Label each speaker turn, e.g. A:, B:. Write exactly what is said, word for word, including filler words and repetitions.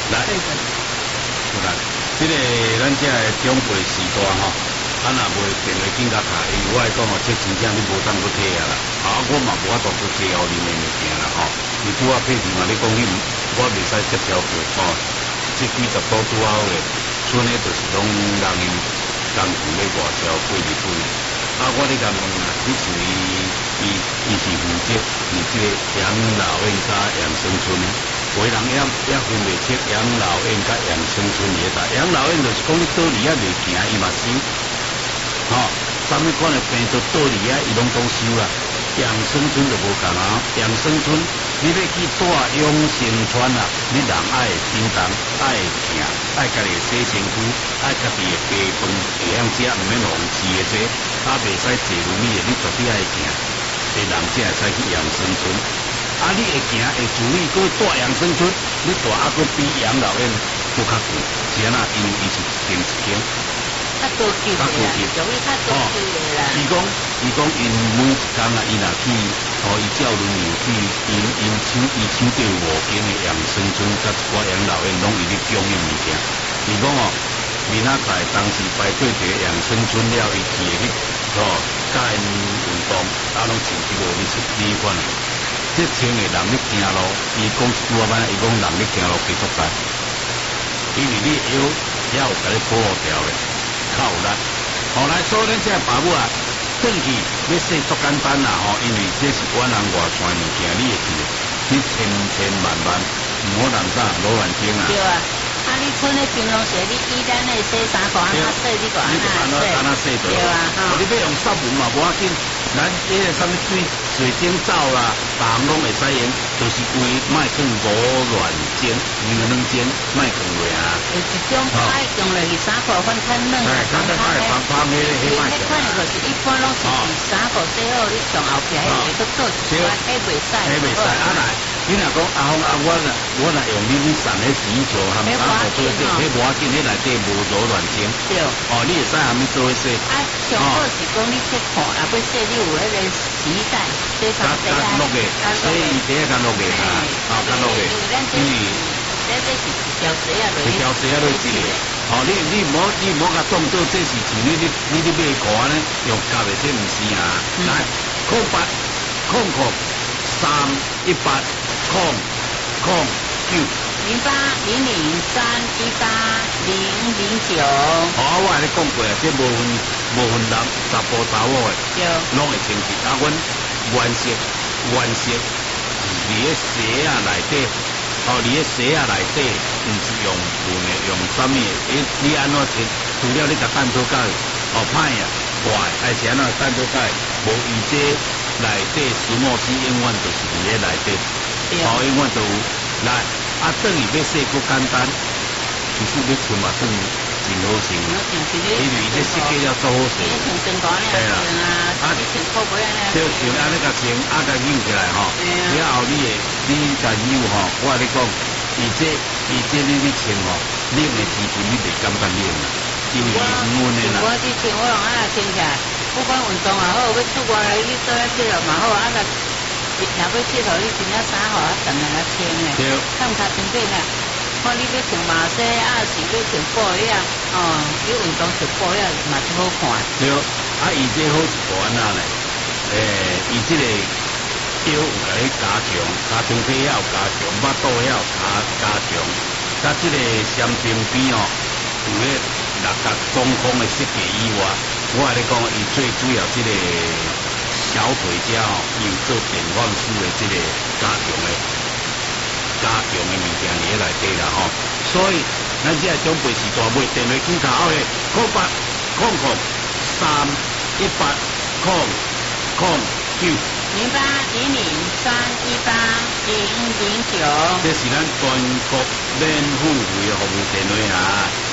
A: 来，有啦，这个咱这个长辈时代吼，啊若袂电话紧甲卡，因为我来讲吼，这真正你无当去摕啊啦，啊我嘛无法度去摕互恁的物件啦吼。你拄啊譬如嘛，你讲你我袂使接条过吼，这几十度拄好诶，剩诶就是拢人因工钱咧外销过日本。啊，我咧甲问啊，你是伊伊伊是负责伫即个养老院甲养生村诶？有人也也分袂清养老院甲养生村诶搭。养老院就是讲你倒伫遐袂行，伊嘛收。吼、哦，啥物款诶病都倒伫遐，伊拢总收啦。养生村就无共啊，养生村你要去住养生村啊，你人爱叮当，爱行，爱家己洗身躯，爱家己诶家饭会晓食，毋免浪饲诶这，啊袂使坐轮椅诶，你绝对爱行，诶人才会使去养生村。啊，你会行会自理，搁住养生村，你住啊搁比养老院搁较贵，是安那？因为伊是订一间。
B: 较高级的啦，属于较高级的啦。
A: 是讲，是讲，因每一工啊，伊若去，互伊照轮流去，因因抢伊抢到五间的养生村，甲一寡养老院，拢伊咧供应物件。是讲哦，明仔载当时排队伫养生村了，伊去的咧，哦，甲因运动，啊，拢穿一无你出你款。即穿的人咧行路，伊讲一句话，伊讲人咧行路几足载，因为你腰也有甲你保护掉的。靠力，后来所以咱这爸母啊，转去要说足简单啦吼，因为这是阮人外传物件，你会记，你千千万万唔好人啥老乱听啊。
B: 对啊，啊你剩的平常时，你依咱的洗衫裤安那洗，你个安那洗，
A: 安那洗对
B: 啊，吼。
A: 你要用湿文嘛，无要紧，咱迄个啥物水水晶皂啦，逐项拢会使用，就是为卖算无乱煎，两两煎卖放落啊。
B: 有一种爱用落去衫裤翻较软啊，
A: 翻翻翻翻翻迄迄
B: 款迄款的就是一般拢是衫裤洗好，你上后壁迄个搁做一款，迄袂使。
A: 迄袂使啊来，你若讲阿峰阿我若我若用你你送迄洗衣球含衫裤做这，迄无要紧，迄内底无柔软精。
B: 对。
A: 哦，你会使含伊做伙洗。
B: 啊，上好是讲你洗裤，若要洗你有迄个洗衣袋，洗衫洗啊。
A: 落个，洗衣底下干落个啊，啊干落个，因为。
B: 这这是一条蛇啊，
A: 一条蛇啊，落去咧。哦，你你唔好你唔好甲当做这是像你你你你买裤安尼用夹的，这唔是啊。来，空八空空三一八空空九
B: 零八零零三一八零零九。
A: 哦，我安尼讲过啊，这无分无分男查甫查某的，
B: 对，
A: 拢会清洁。啊，阮原色原色伫咧鞋啊内底。哦，你个鞋啊内底，毋是用布的，用啥物的？你你安怎摕？除了你甲蛋做解，哦歹啊，坏，还是安怎蛋做解？无伊这内底石墨烯永远就是伫咧内底，哦永远都有。来，啊等于要洗够简单，其实要穿嘛穿真好穿，因为这设计了做好势。
B: 对啦，啊，你穿裤袜啊，
A: 就像安尼甲穿，啊甲扭起来吼，了后你的你甲扭吼，我甲你讲，伊这伊这你你穿吼，拧的时阵你袂感觉拧啦，因为伊温温的啦。
B: 我去穿，我用安那穿起来，不管运动也好，要出外来你做下这了嘛好，啊个若要佚佗你穿了衫吼，啊当然啊穿的，
A: 对，
B: 看卡身边啊。看你要穿麻色，啊是要穿布料，哦，你运动穿布料嘛就好看。
A: 对，啊，伊这好一款啊咧，诶，伊这个腰有甲你加强，加长腿也有加强，腹肚也有加加强，甲这个双肩边哦，有咧六角中空的设计以外，我甲你讲，伊最主要这个小腿遮哦，伊有做电放式的这个加强的。加强的物件伫咧内底啦吼，所以咱这长辈时代买电话机卡后咧，空八空空三一八空空九
B: 零八零零三一八零零九，
A: 这是咱全国免付费的服务电话啊。